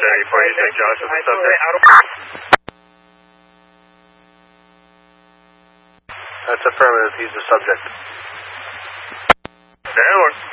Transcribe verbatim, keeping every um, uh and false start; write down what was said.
identity for you, take Josh as the subject. That's affirmative, he's the subject. Downward.